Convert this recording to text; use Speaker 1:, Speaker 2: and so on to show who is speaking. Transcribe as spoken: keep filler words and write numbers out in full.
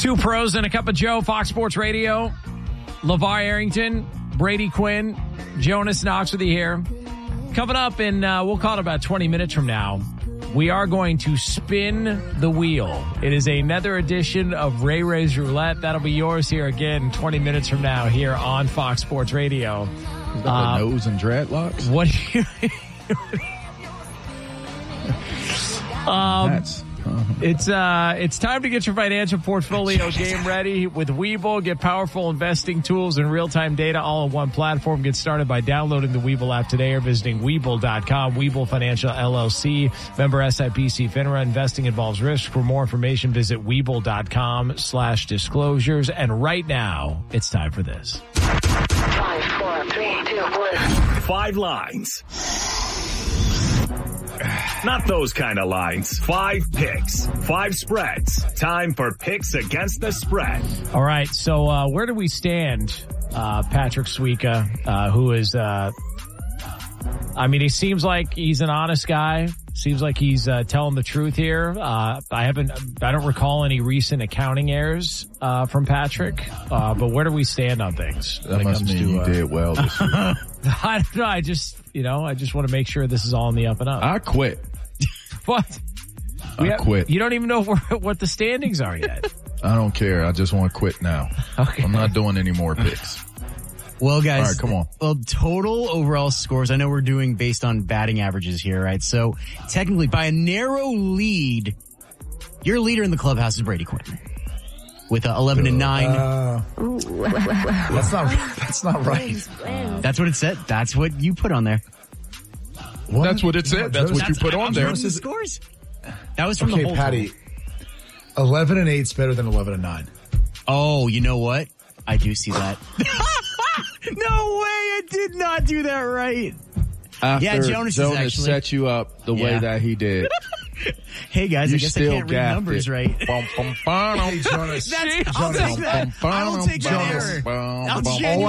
Speaker 1: Two pros and a cup of Joe, Fox Sports Radio. LeVar Arrington, Brady Quinn, Jonas Knox with you here. Coming up in, uh, we'll call it about twenty minutes from now, we are going to spin the wheel. It is another edition of Ray Ray's Roulette. That'll be yours here again twenty minutes from now here on Fox Sports Radio.
Speaker 2: Is that
Speaker 1: Uh,
Speaker 2: the nose and dreadlocks?
Speaker 1: What do you... um,
Speaker 2: That's...
Speaker 1: It's uh, it's time to get your financial portfolio game ready with Webull. Get powerful investing tools and real-time data all on one platform. Get started by downloading the Webull app today or visiting Webull dot com. Webull Financial L L C, member S I P C FINRA. Investing involves risk. For more information, visit Webull dot com slash disclosures. And right now, it's time for this.
Speaker 3: Five, four, three, two, one.
Speaker 4: Five lines. Not those kind of lines. Five picks. Five spreads. Time for picks against the spread.
Speaker 1: All right. So, uh, where do we stand, uh, Patrick Suika, uh, who is, uh, I mean, he seems like he's an honest guy. Seems like he's, uh, telling the truth here. Uh, I haven't, I don't recall any recent accounting errors, uh, from Patrick. Uh, but where do we stand on things?
Speaker 2: That must mean
Speaker 1: to,
Speaker 2: you
Speaker 1: uh,
Speaker 2: did well this year.
Speaker 1: I don't know. I just, you know, I just want to make sure this is all in the up and up.
Speaker 2: I quit.
Speaker 1: What? We
Speaker 2: I
Speaker 1: have,
Speaker 2: quit.
Speaker 1: You don't even know where, what the standings are yet.
Speaker 2: I don't care. I just want to quit now.
Speaker 1: Okay.
Speaker 2: I'm not doing any more picks.
Speaker 5: Well, guys,
Speaker 2: all right, come on.
Speaker 5: Well, total overall scores. I know we're doing based on batting averages here, right? So technically, by a narrow lead, your leader in the clubhouse is Brady Quinn with uh, eleven and nine.
Speaker 6: Uh, that's not. That's not right.
Speaker 5: That's what it said. That's what you put on there.
Speaker 6: What?
Speaker 2: That's what it said. That's what you put on there.
Speaker 5: That's the scores. That was from
Speaker 6: Okay,
Speaker 5: the whole
Speaker 6: Patty.
Speaker 5: total.
Speaker 6: Eleven and eight's better than eleven and nine.
Speaker 5: Oh, you know what? I do see that. No way! I did not do that right.
Speaker 2: After
Speaker 5: Yeah, Jonas is
Speaker 2: Jonas
Speaker 5: actually-
Speaker 2: set you up the way
Speaker 5: Yeah.
Speaker 2: that he did.
Speaker 5: Hey guys,
Speaker 2: You
Speaker 5: I guess I
Speaker 2: still
Speaker 5: can't read
Speaker 2: gaffed
Speaker 5: numbers
Speaker 2: it.
Speaker 5: right.
Speaker 2: Bum, bum, bum.
Speaker 6: Hey, Jonas.
Speaker 5: That's, I'll
Speaker 6: Jonas.
Speaker 5: take that. I will take that
Speaker 2: Jonas.
Speaker 5: error.
Speaker 2: Bum,
Speaker 5: I'll
Speaker 2: bum,
Speaker 5: genuinely